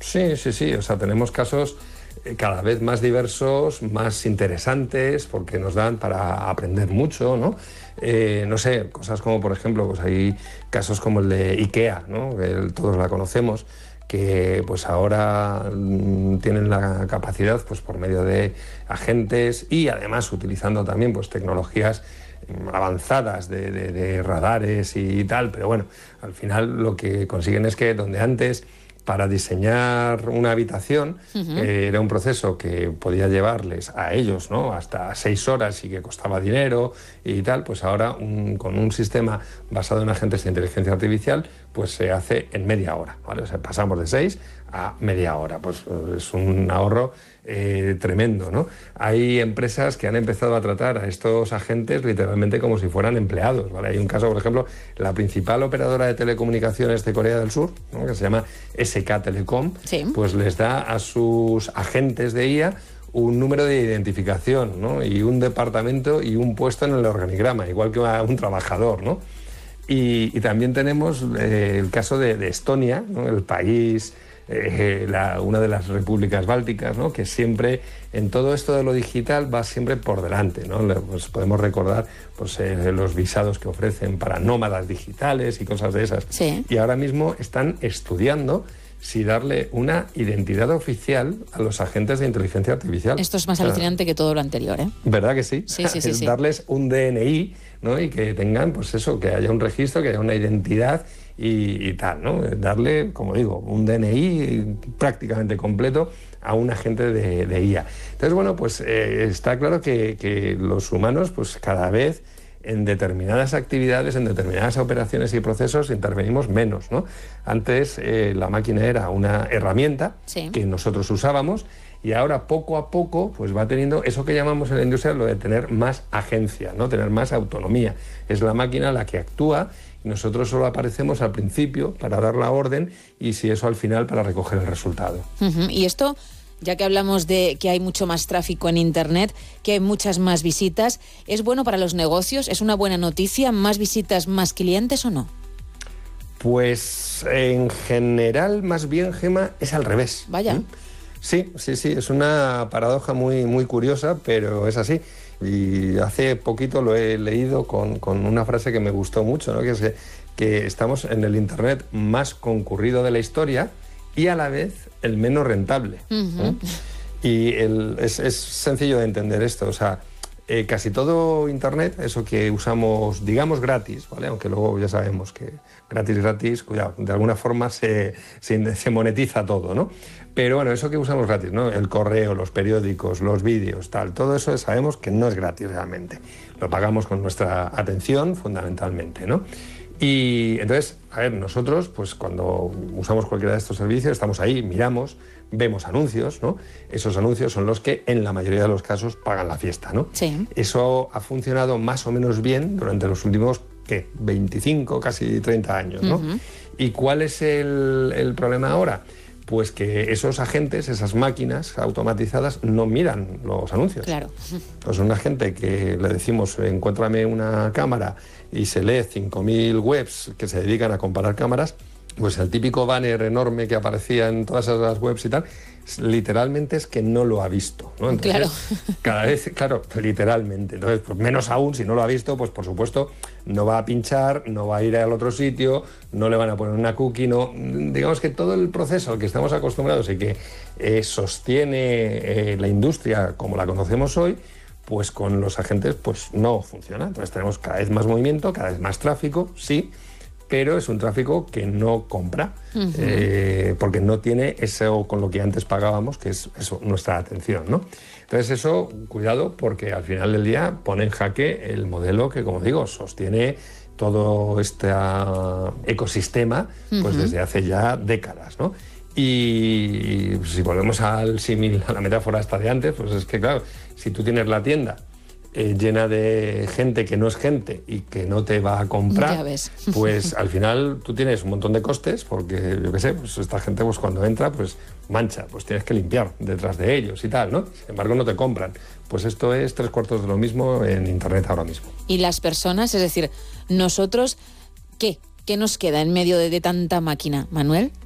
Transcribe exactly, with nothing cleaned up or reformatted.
Sí, sí, sí. O sea, tenemos casos cada vez más diversos, más interesantes, porque nos dan para aprender mucho, ¿no? Eh, no sé, cosas como, por ejemplo, pues hay casos como el de IKEA, ¿no? Que todos la conocemos, que pues ahora mmm, tienen la capacidad, pues por medio de agentes y además utilizando también pues tecnologías avanzadas de, de, de radares y tal, pero bueno, al final lo que consiguen es que donde antes para diseñar una habitación uh-huh. eh, era un proceso que podía llevarles a ellos, ¿no?, hasta seis horas y que costaba dinero y tal, pues ahora un, con un sistema basado en agentes de inteligencia artificial pues se hace en media hora, ¿vale? O sea, pasamos de seis a media hora, pues es un ahorro eh, tremendo, ¿no? Hay empresas que han empezado a tratar a estos agentes literalmente como si fueran empleados, ¿vale? Hay un caso, por ejemplo, la principal operadora de telecomunicaciones de Corea del Sur, ¿no?, que se llama S K Telecom, sí. pues les da a sus agentes de I A un número de identificación, ¿no?, y un departamento y un puesto en el organigrama, igual que a un trabajador, ¿no? Y, y también tenemos eh, el caso de, de Estonia, ¿no?, el país, eh, la, una de las repúblicas bálticas, ¿no?, que siempre en todo esto de lo digital va siempre por delante, ¿no? Pues podemos recordar pues, eh, los visados que ofrecen para nómadas digitales y cosas de esas. Sí. Y ahora mismo están estudiando si darle una identidad oficial a los agentes de inteligencia artificial. Esto es más alucinante ah, que todo lo anterior, ¿eh? ¿Verdad que sí? Sí, sí, sí. Es sí. darles un D N I, ¿no?, y que tengan, pues eso, que haya un registro, que haya una identidad y, y tal, ¿no? Darle, como digo, un D N I prácticamente completo a un agente de, de I A. Entonces, bueno, pues eh, está claro que, que los humanos, pues cada vez en determinadas actividades, en determinadas operaciones y procesos intervenimos menos, ¿no? Antes eh, la máquina era una herramienta sí. que nosotros usábamos y ahora poco a poco pues va teniendo eso que llamamos en la industria lo de tener más agencia, ¿no?, tener más autonomía. Es la máquina la que actúa y nosotros solo aparecemos al principio para dar la orden y si eso al final para recoger el resultado. Uh-huh. Y esto, ya que hablamos de que hay mucho más tráfico en Internet, que hay muchas más visitas, ¿es bueno para los negocios? ¿Es una buena noticia? ¿Más visitas, más clientes o no? Pues en general, más bien, Gema, es al revés. Vaya. ¿Mm? Sí, sí, sí, es una paradoja muy, muy curiosa, pero es así. Y hace poquito lo he leído con, con una frase que me gustó mucho, ¿no?, que es que estamos en el Internet más concurrido de la historia y a la vez el menos rentable. Uh-huh. ¿eh? Y el, es, es sencillo de entender esto, o sea, eh, casi todo Internet, eso que usamos, digamos, gratis, ¿vale? Aunque luego ya sabemos que gratis, gratis, cuidado, de alguna forma se, se, se monetiza todo, ¿no? Pero bueno, eso que usamos gratis, ¿no? El correo, los periódicos, los vídeos, tal, todo eso sabemos que no es gratis realmente. Lo pagamos con nuestra atención, fundamentalmente, ¿no? Y entonces, a ver, nosotros, pues cuando usamos cualquiera de estos servicios, estamos ahí, miramos, vemos anuncios, ¿no? Esos anuncios son los que, en la mayoría de los casos, pagan la fiesta, ¿no? Sí. Eso ha funcionado más o menos bien durante los últimos, ¿qué?, veinticinco, casi treinta años, ¿no? Uh-huh. ¿Y cuál es el, el problema ahora? Pues que esos agentes, esas máquinas automatizadas, no miran los anuncios. Claro. Pues un agente que le decimos, encuéntrame una cámara, y se lee cinco mil webs que se dedican a comparar cámaras, pues el típico banner enorme que aparecía en todas esas webs y tal, literalmente es que no lo ha visto, ¿no? Entonces, claro. cada vez, claro, literalmente. Entonces, pues menos aún, si no lo ha visto, pues por supuesto no va a pinchar, no va a ir al otro sitio, no le van a poner una cookie, no. Digamos que todo el proceso al que estamos acostumbrados y que eh, sostiene eh, la industria como la conocemos hoy, pues con los agentes pues no funciona. Entonces tenemos cada vez más movimiento, cada vez más tráfico, sí, pero es un tráfico que no compra, uh-huh. eh, porque no tiene eso con lo que antes pagábamos, que es eso, nuestra atención, ¿no? Entonces eso, cuidado, porque al final del día pone en jaque el modelo que, como digo, sostiene todo este ecosistema pues uh-huh. desde hace ya décadas, ¿no? Y si volvemos al símil, a la metáfora esta de antes, pues es que, claro, si tú tienes la tienda eh, llena de gente que no es gente y que no te va a comprar, ya ves. Pues al final tú tienes un montón de costes, porque, yo qué sé, pues esta gente pues cuando entra, pues mancha, pues tienes que limpiar detrás de ellos y tal, ¿no? Sin embargo, no te compran. Pues esto es tres cuartos de lo mismo en Internet ahora mismo. Y las personas, es decir, nosotros, ¿qué? ¿Qué nos queda en medio de, de tanta máquina, Manuel?